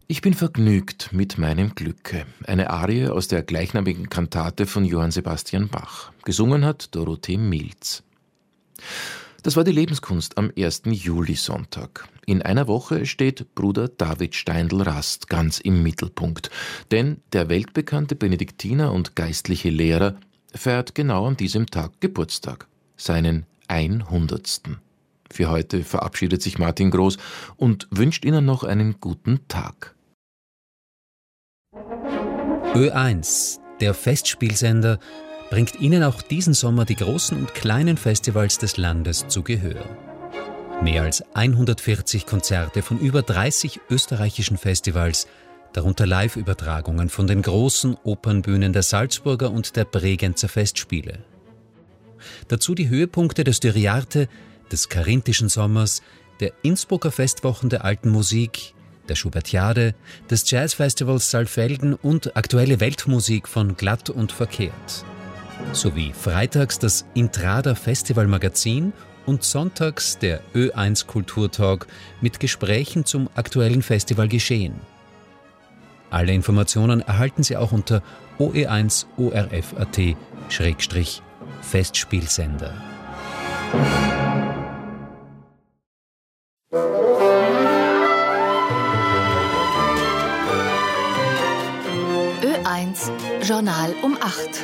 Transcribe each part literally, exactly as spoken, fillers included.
Ich bin vergnügt mit meinem Glücke. Eine Arie aus der gleichnamigen Kantate von Johann Sebastian Bach. Gesungen hat Dorothee Milz. Das war die Lebenskunst am ersten Julisonntag. In einer Woche steht Bruder David Steindl-Rast ganz im Mittelpunkt. Denn der weltbekannte Benediktiner und geistliche Lehrer feiert genau an diesem Tag Geburtstag. Seinen hundertsten. Für heute verabschiedet sich Martin Groß und wünscht Ihnen noch einen guten Tag. Ö eins, der Festspielsender, bringt Ihnen auch diesen Sommer die großen und kleinen Festivals des Landes zu Gehör. Mehr als hundertvierzig Konzerte von über dreißig österreichischen Festivals, darunter Live-Übertragungen von den großen Opernbühnen der Salzburger und der Bregenzer Festspiele. Dazu die Höhepunkte des Styriarte, des Karinthischen Sommers, der Innsbrucker Festwochen der Alten Musik, der Schubertiade, des Jazzfestivals Saalfelden und aktuelle Weltmusik von Glatt und Verkehrt. Sowie freitags das Intrada Festivalmagazin und sonntags der Ö eins Kulturtalk mit Gesprächen zum aktuellen Festivalgeschehen. Alle Informationen erhalten Sie auch unter o e eins o r f punkt a t Schrägstrich Festspielsender. Ö eins Journal um acht.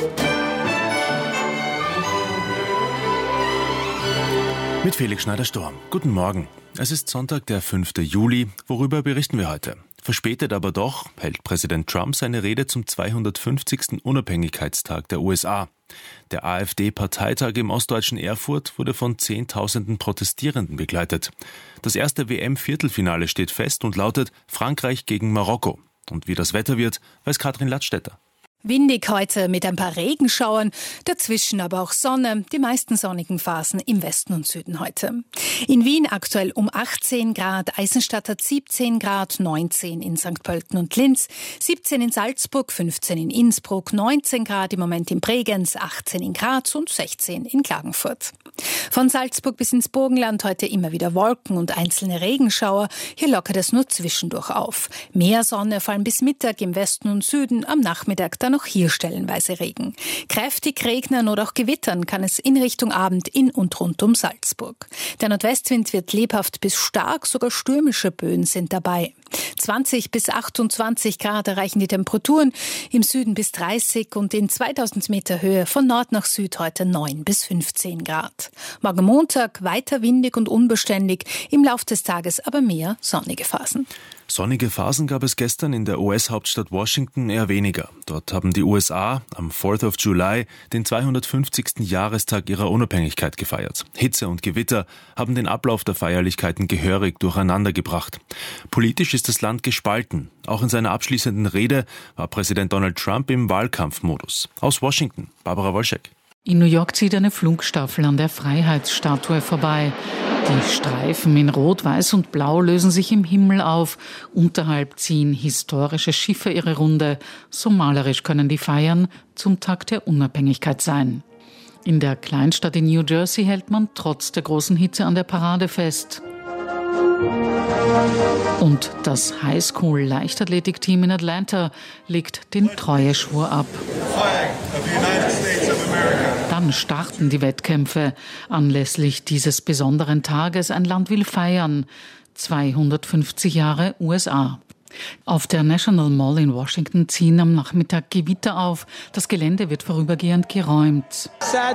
Mit Felix Schneider-Storm. Guten Morgen. Es ist Sonntag, der fünfte Juli. Worüber berichten wir heute? Verspätet aber doch hält Präsident Trump seine Rede zum zweihundertfünfzigsten Unabhängigkeitstag der U S A. Der AfD-Parteitag im ostdeutschen Erfurt wurde von Zehntausenden Protestierenden begleitet. Das erste W M-Viertelfinale steht fest und lautet Frankreich gegen Marokko. Und wie das Wetter wird, weiß Katrin Ladstätter. Windig heute mit ein paar Regenschauern, dazwischen aber auch Sonne, die meisten sonnigen Phasen im Westen und Süden heute. In Wien aktuell um achtzehn Grad, Eisenstadt hat siebzehn Grad, neunzehn in Sankt Pölten und Linz, siebzehn in Salzburg, fünfzehn in Innsbruck, neunzehn Grad im Moment in Bregenz, achtzehn in Graz und sechzehn in Klagenfurt. Von Salzburg bis ins Burgenland heute immer wieder Wolken und einzelne Regenschauer, hier lockert es nur zwischendurch auf. Mehr Sonne, vor allem bis Mittag im Westen und Süden, am Nachmittag dann noch hier stellenweise Regen. Kräftig regnen oder auch gewittern kann es in Richtung Abend in und rund um Salzburg. Der Nordwestwind wird lebhaft bis stark, sogar stürmische Böen sind dabei. zwanzig bis achtundzwanzig Grad erreichen die Temperaturen, im Süden bis dreißig und in zweitausend Meter Höhe von Nord nach Süd heute neun bis fünfzehn Grad. Morgen Montag weiter windig und unbeständig, im Lauf des Tages aber mehr sonnige Phasen. Sonnige Phasen gab es gestern in der U S-Hauptstadt Washington eher weniger. Dort haben die U S A am fourth of July den zweihundertfünfzigsten Jahrestag ihrer Unabhängigkeit gefeiert. Hitze und Gewitter haben den Ablauf der Feierlichkeiten gehörig durcheinander gebracht. Politisch ist das Land gespalten. Auch in seiner abschließenden Rede war Präsident Donald Trump im Wahlkampfmodus. Aus Washington, Barbara Wolschek. In New York zieht eine Flugstaffel an der Freiheitsstatue vorbei. Die Streifen in Rot, Weiß und Blau lösen sich im Himmel auf. Unterhalb ziehen historische Schiffe ihre Runde. So malerisch können die Feiern zum Tag der Unabhängigkeit sein. In der Kleinstadt in New Jersey hält man trotz der großen Hitze an der Parade fest. Und das Highschool-Leichtathletikteam in Atlanta legt den Treueschwur ab. Dann starten die Wettkämpfe. Anlässlich dieses besonderen Tages, ein Land will feiern. zweihundertfünfzig Jahre U S A. Auf der National Mall in Washington ziehen am Nachmittag Gewitter auf. Das Gelände wird vorübergehend geräumt.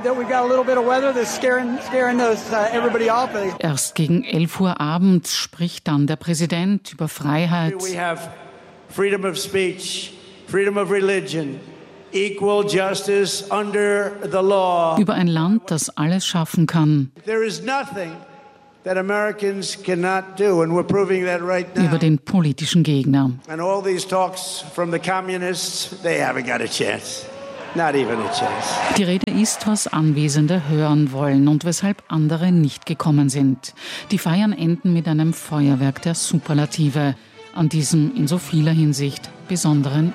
Erst gegen elf Uhr abends spricht dann der Präsident über Freiheit. Freedom of speech, freedom of religion. Equal justice under the law. Über ein Land, das alles schaffen kann. There is nothing that Americans cannot do, and we're proving that right now. Über den politischen Gegner. And all these talks from the communists, they haven't got a chance. Not even a chance. Die Rede ist, was Anwesende hören wollen und weshalb andere nicht gekommen sind. Die Feiern enden mit einem Feuerwerk der Superlative an diesem in so vieler Hinsicht besonderen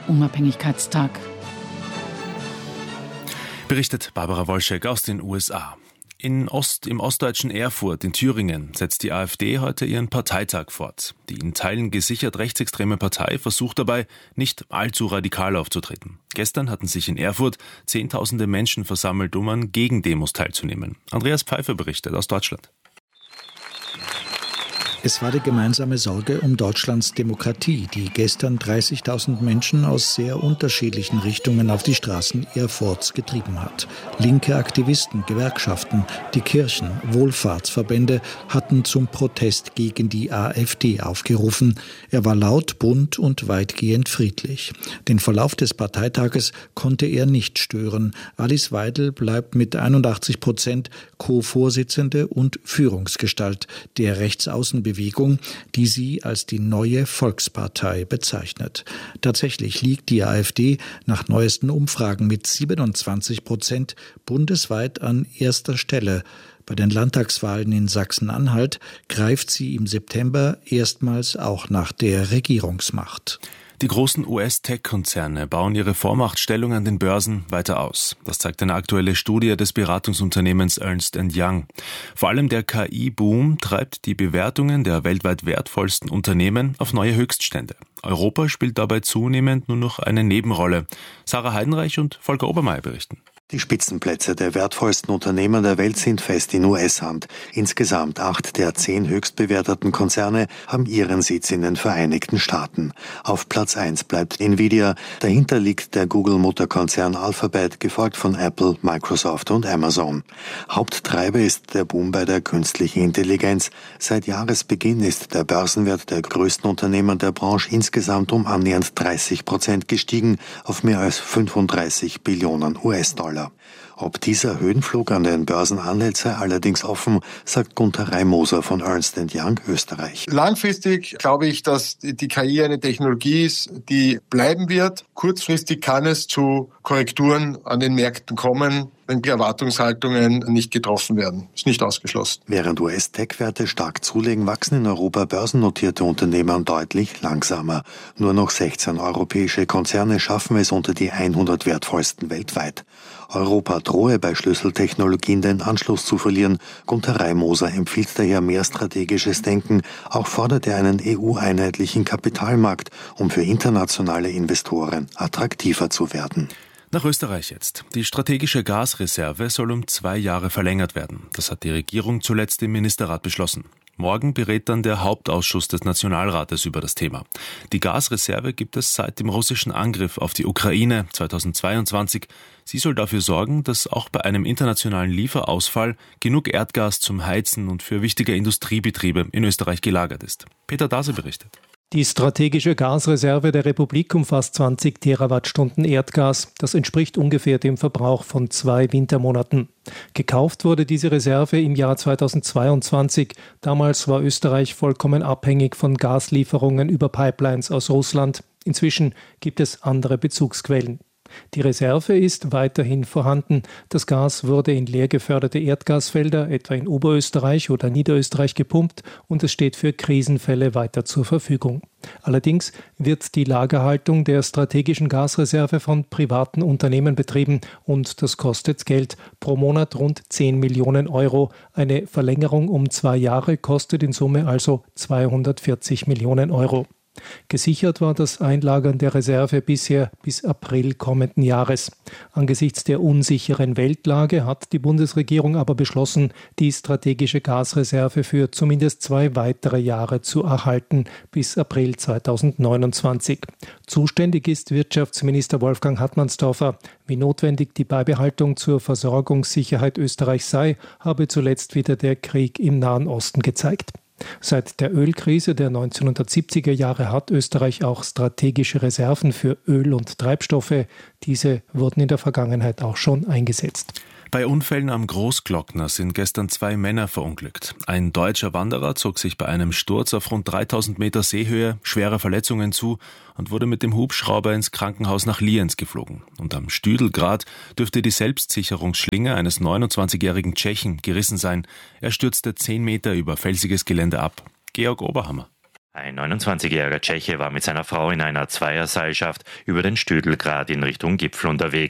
Unabhängigkeitstag. Berichtet Barbara Wolschek aus den U S A. In Ost, im ostdeutschen Erfurt in Thüringen setzt die AfD heute ihren Parteitag fort. Die in Teilen gesichert rechtsextreme Partei versucht dabei, nicht allzu radikal aufzutreten. Gestern hatten sich in Erfurt Zehntausende Menschen versammelt, um an Gegendemos teilzunehmen. Andreas Pfeiffer berichtet aus Deutschland. Es war die gemeinsame Sorge um Deutschlands Demokratie, die gestern dreißigtausend Menschen aus sehr unterschiedlichen Richtungen auf die Straßen Erfurts getrieben hat. Linke Aktivisten, Gewerkschaften, die Kirchen, Wohlfahrtsverbände hatten zum Protest gegen die AfD aufgerufen. Er war laut, bunt und weitgehend friedlich. Den Verlauf des Parteitages konnte er nicht stören. Alice Weidel bleibt mit einundachtzig Prozent Co-Vorsitzende und Führungsgestalt der Rechtsaußenbewegung, die sie als die neue Volkspartei bezeichnet. Tatsächlich liegt die AfD nach neuesten Umfragen mit siebenundzwanzig Prozent bundesweit an erster Stelle. Bei den Landtagswahlen in Sachsen-Anhalt greift sie im September erstmals auch nach der Regierungsmacht. Die großen U S-Tech-Konzerne bauen ihre Vormachtstellung an den Börsen weiter aus. Das zeigt eine aktuelle Studie des Beratungsunternehmens Ernst and Young. Vor allem der K I-Boom treibt die Bewertungen der weltweit wertvollsten Unternehmen auf neue Höchststände. Europa spielt dabei zunehmend nur noch eine Nebenrolle. Sarah Heidenreich und Volker Obermeier berichten. Die Spitzenplätze der wertvollsten Unternehmen der Welt sind fest in U S-Hand. Insgesamt acht der zehn höchstbewerteten Konzerne haben ihren Sitz in den Vereinigten Staaten. Auf Platz eins bleibt Nvidia, dahinter liegt der Google-Mutterkonzern Alphabet, gefolgt von Apple, Microsoft und Amazon. Haupttreiber ist der Boom bei der künstlichen Intelligenz. Seit Jahresbeginn ist der Börsenwert der größten Unternehmen der Branche insgesamt um annähernd dreißig Prozent gestiegen, auf mehr als fünfunddreißig Billionen U S-Dollar. Ob dieser Höhenflug an den Börsen anhält, sei allerdings offen, sagt Gunter Reimoser von Ernst and Young Österreich. Langfristig glaube ich, dass die K I eine Technologie ist, die bleiben wird. Kurzfristig kann es zu Korrekturen an den Märkten kommen, wenn die Erwartungshaltungen nicht getroffen werden. Ist nicht ausgeschlossen. Während U S-Tech-Werte stark zulegen, wachsen in Europa börsennotierte Unternehmen deutlich langsamer. Nur noch sechzehn europäische Konzerne schaffen es unter die hundert wertvollsten weltweit. Europa drohe bei Schlüsseltechnologien den Anschluss zu verlieren. Gunter Reimoser empfiehlt daher mehr strategisches Denken. Auch fordert er einen E U-einheitlichen Kapitalmarkt, um für internationale Investoren attraktiver zu werden. Nach Österreich jetzt. Die strategische Gasreserve soll um zwei Jahre verlängert werden. Das hat die Regierung zuletzt im Ministerrat beschlossen. Morgen berät dann der Hauptausschuss des Nationalrates über das Thema. Die Gasreserve gibt es seit dem russischen Angriff auf die Ukraine zweitausendzweiundzwanzig. Sie soll dafür sorgen, dass auch bei einem internationalen Lieferausfall genug Erdgas zum Heizen und für wichtige Industriebetriebe in Österreich gelagert ist. Peter Dase berichtet. Die strategische Gasreserve der Republik umfasst zwanzig Terawattstunden Erdgas. Das entspricht ungefähr dem Verbrauch von zwei Wintermonaten. Gekauft wurde diese Reserve im Jahr zweitausendzweiundzwanzig. Damals war Österreich vollkommen abhängig von Gaslieferungen über Pipelines aus Russland. Inzwischen gibt es andere Bezugsquellen. Die Reserve ist weiterhin vorhanden. Das Gas wurde in leer geförderte Erdgasfelder, etwa in Oberösterreich oder Niederösterreich, gepumpt und es steht für Krisenfälle weiter zur Verfügung. Allerdings wird die Lagerhaltung der strategischen Gasreserve von privaten Unternehmen betrieben und das kostet Geld, pro Monat rund zehn Millionen Euro. Eine Verlängerung um zwei Jahre kostet in Summe also zweihundertvierzig Millionen Euro. Gesichert war das Einlagern der Reserve bisher bis April kommenden Jahres. Angesichts der unsicheren Weltlage hat die Bundesregierung aber beschlossen, die strategische Gasreserve für zumindest zwei weitere Jahre zu erhalten, bis April zweitausendneunundzwanzig. Zuständig ist Wirtschaftsminister Wolfgang Hartmannsdorfer. Wie notwendig die Beibehaltung zur Versorgungssicherheit Österreichs sei, habe zuletzt wieder der Krieg im Nahen Osten gezeigt. Seit der Ölkrise der neunzehnhundertsiebziger Jahre hat Österreich auch strategische Reserven für Öl und Treibstoffe. Diese wurden in der Vergangenheit auch schon eingesetzt. Bei Unfällen am Großglockner sind gestern zwei Männer verunglückt. Ein deutscher Wanderer zog sich bei einem Sturz auf rund dreitausend Meter Seehöhe schwere Verletzungen zu und wurde mit dem Hubschrauber ins Krankenhaus nach Lienz geflogen. Und am Stüdelgrat dürfte die Selbstsicherungsschlinge eines neunundzwanzigjährigen Tschechen gerissen sein. Er stürzte zehn Meter über felsiges Gelände ab. Georg Oberhammer. Ein neunundzwanzigjähriger Tscheche war mit seiner Frau in einer Zweierseilschaft über den Stüdelgrat in Richtung Gipfel unterwegs.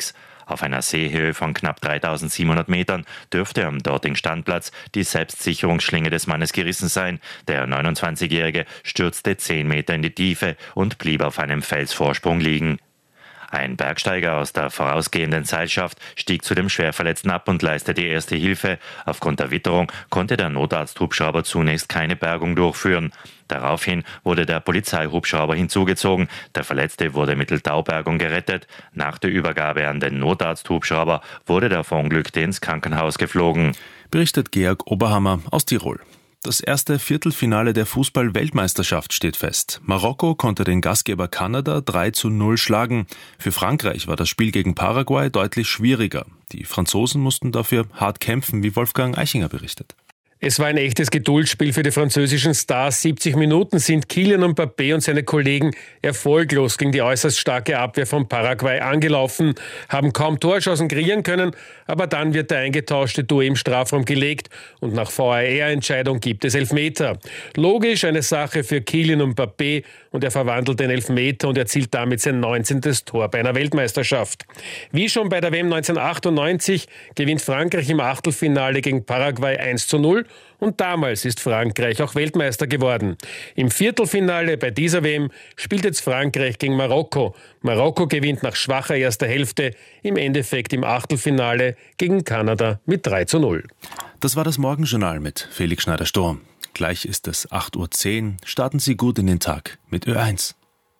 Auf einer Seehöhe von knapp dreitausendsiebenhundert Metern dürfte am dortigen Standplatz die Selbstsicherungsschlinge des Mannes gerissen sein. Der neunundzwanzigjährige stürzte zehn Meter in die Tiefe und blieb auf einem Felsvorsprung liegen. Ein Bergsteiger aus der vorausgehenden Seilschaft stieg zu dem Schwerverletzten ab und leistete erste Hilfe. Aufgrund der Witterung konnte der Notarzthubschrauber zunächst keine Bergung durchführen. Daraufhin wurde der Polizeihubschrauber hinzugezogen. Der Verletzte wurde mittels Taubergung gerettet. Nach der Übergabe an den Notarzthubschrauber wurde der Verunglückte ins Krankenhaus geflogen. Berichtet Georg Oberhammer aus Tirol. Das erste Viertelfinale der Fußball-Weltmeisterschaft steht fest. Marokko konnte den Gastgeber Kanada drei zu null schlagen. Für Frankreich war das Spiel gegen Paraguay deutlich schwieriger. Die Franzosen mussten dafür hart kämpfen, wie Wolfgang Eichinger berichtet. Es war ein echtes Geduldsspiel für die französischen Stars. siebzig Minuten sind Kylian Mbappé und seine Kollegen erfolglos gegen die äußerst starke Abwehr von Paraguay angelaufen, haben kaum Torchancen kreieren können, aber dann wird der eingetauschte Duo im Strafraum gelegt und nach V A R-Entscheidung gibt es Elfmeter. Logisch eine Sache für Kylian Mbappé und er verwandelt den Elfmeter und erzielt damit sein neunzehntes Tor bei einer Weltmeisterschaft. Wie schon bei der W M neunzehnhundertachtundneunzig gewinnt Frankreich im Achtelfinale gegen Paraguay eins zu null. Und damals ist Frankreich auch Weltmeister geworden. Im Viertelfinale bei dieser W M spielt jetzt Frankreich gegen Marokko. Marokko gewinnt nach schwacher erster Hälfte im Endeffekt im Achtelfinale gegen Kanada mit drei zu null. Das war das Morgenjournal mit Felix Schneider-Sturm. Gleich ist es acht Uhr zehn. Starten Sie gut in den Tag mit Ö eins.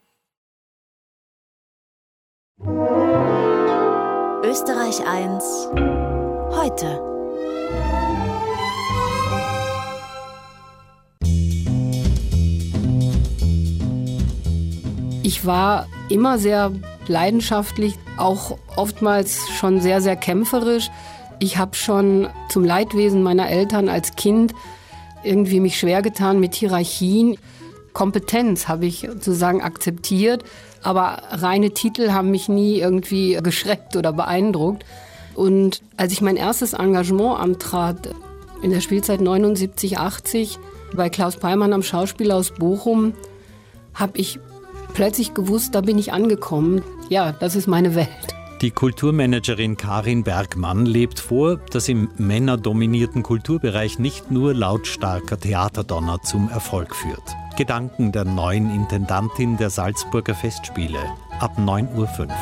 Österreich eins. Heute. Ich war immer sehr leidenschaftlich, auch oftmals schon sehr, sehr kämpferisch. Ich habe schon zum Leidwesen meiner Eltern als Kind irgendwie mich schwer getan mit Hierarchien. Kompetenz habe ich sozusagen akzeptiert, aber reine Titel haben mich nie irgendwie geschreckt oder beeindruckt. Und als ich mein erstes Engagement antrat, in der Spielzeit neunundsiebzig achtzig, bei Klaus Peimann am Schauspielhaus Bochum, habe ich plötzlich gewusst, da bin ich angekommen. Ja, das ist meine Welt. Die Kulturmanagerin Karin Bergmann lebt vor, dass im männerdominierten Kulturbereich nicht nur lautstarker Theaterdonner zum Erfolg führt. Gedanken der neuen Intendantin der Salzburger Festspiele ab neun Uhr fünf.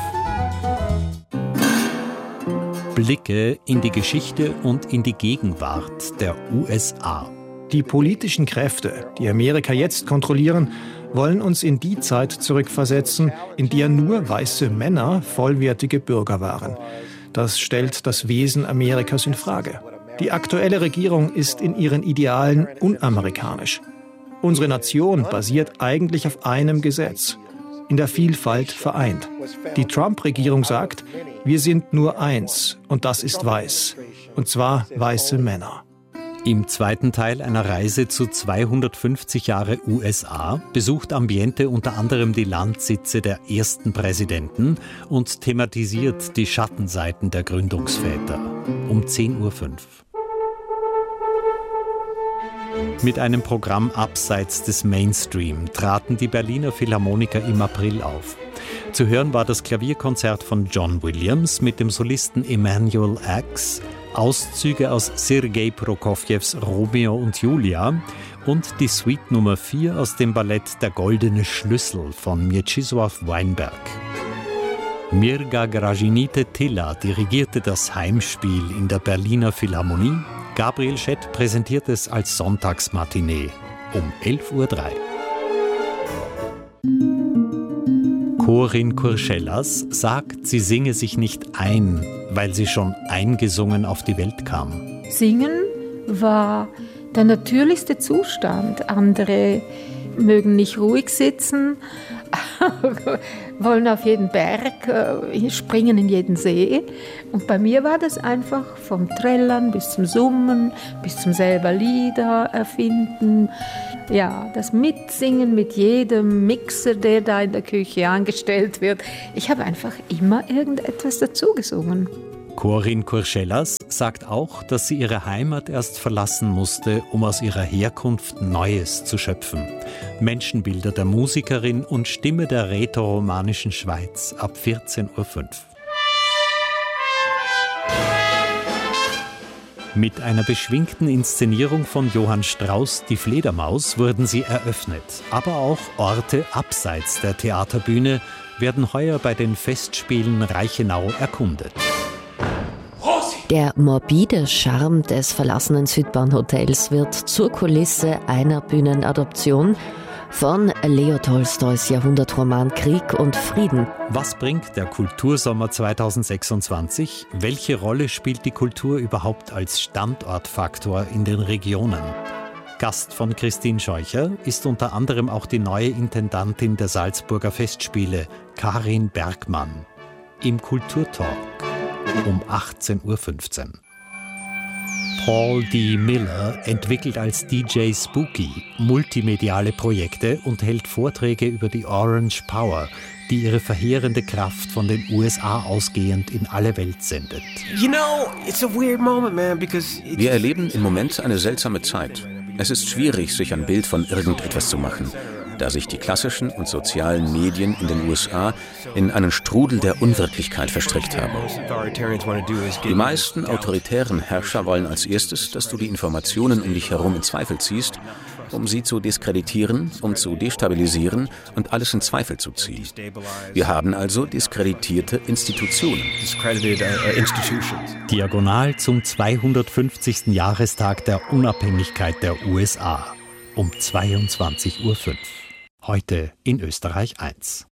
Blicke in die Geschichte und in die Gegenwart der U S A. Die politischen Kräfte, die Amerika jetzt kontrollieren, wollen uns in die Zeit zurückversetzen, in der nur weiße Männer vollwertige Bürger waren. Das stellt das Wesen Amerikas in Frage. Die aktuelle Regierung ist in ihren Idealen unamerikanisch. Unsere Nation basiert eigentlich auf einem Gesetz: in der Vielfalt vereint. Die Trump-Regierung sagt, wir sind nur eins und das ist weiß. Und zwar weiße Männer. Im zweiten Teil einer Reise zu zweihundertfünfzig Jahre U S A besucht Ambiente unter anderem die Landsitze der ersten Präsidenten und thematisiert die Schattenseiten der Gründungsväter. Um zehn Uhr fünf. Mit einem Programm abseits des Mainstream traten die Berliner Philharmoniker im April auf. Zu hören war das Klavierkonzert von John Williams mit dem Solisten Emanuel Ax, Auszüge aus Sergei Prokofjews Romeo und Julia und die Suite Nummer vier aus dem Ballett Der goldene Schlüssel von Mieczysław Weinberg. Mirga Gražinite-Tilla dirigierte das Heimspiel in der Berliner Philharmonie. Gabriel Schett präsentiert es als Sonntagsmatinee um elf Uhr drei. Corinne Kurschellas sagt, sie singe sich nicht ein, weil sie schon eingesungen auf die Welt kam. Singen war der natürlichste Zustand. Andere mögen nicht ruhig sitzen, wollen auf jeden Berg, springen in jeden See. Und bei mir war das einfach vom Trällern bis zum Summen, bis zum selber Lieder erfinden. Ja, das Mitsingen mit jedem Mixer, der da in der Küche angestellt wird. Ich habe einfach immer irgendetwas dazu gesungen. Corinne Kurschellas sagt auch, dass sie ihre Heimat erst verlassen musste, um aus ihrer Herkunft Neues zu schöpfen. Menschenbilder der Musikerin und Stimme der rätoromanischen Schweiz ab vierzehn Uhr fünf. Mit einer beschwingten Inszenierung von Johann Strauss, Die Fledermaus, wurden sie eröffnet. Aber auch Orte abseits der Theaterbühne werden heuer bei den Festspielen Reichenau erkundet. Der morbide Charme des verlassenen Südbahnhotels wird zur Kulisse einer Bühnenadoption von Leo Tolstois Jahrhundertroman Krieg und Frieden. Was bringt der Kultursommer zweitausendsechsundzwanzig? Welche Rolle spielt die Kultur überhaupt als Standortfaktor in den Regionen? Gast von Christine Scheucher ist unter anderem auch die neue Intendantin der Salzburger Festspiele, Karin Bergmann. Im Kulturtalk um achtzehn Uhr fünfzehn. Paul D. Miller entwickelt als D J Spooky multimediale Projekte und hält Vorträge über die Orange Power, die ihre verheerende Kraft von den U S A ausgehend in alle Welt sendet. Wir erleben im Moment eine seltsame Zeit. Es ist schwierig, sich ein Bild von irgendetwas zu machen, da sich die klassischen und sozialen Medien in den U S A in einen Strudel der Unwirklichkeit verstrickt haben. Die meisten autoritären Herrscher wollen als erstes, dass du die Informationen um dich herum in Zweifel ziehst, um sie zu diskreditieren, um zu destabilisieren und alles in Zweifel zu ziehen. Wir haben also diskreditierte Institutionen. Diagonal zum zweihundertfünfzigsten Jahrestag der Unabhängigkeit der U S A um zweiundzwanzig Uhr fünf. Heute in Österreich eins.